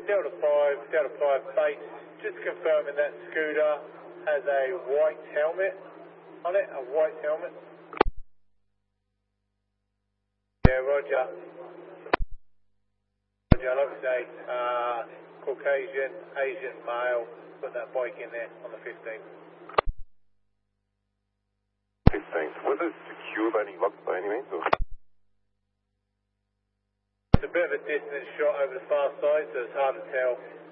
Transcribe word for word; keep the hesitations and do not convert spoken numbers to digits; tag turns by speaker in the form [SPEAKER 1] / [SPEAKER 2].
[SPEAKER 1] Delta five, Delta five base, just confirming that scooter has a white helmet on it, a white helmet. Yeah, roger. Roger, like I say, uh, Caucasian, Asian male, put that bike in there on the fifteenth.
[SPEAKER 2] fifteenth. Was it secure by any locks by any means? Or?
[SPEAKER 1] It's a bit of a distance shot over the far side, so it's hard to tell.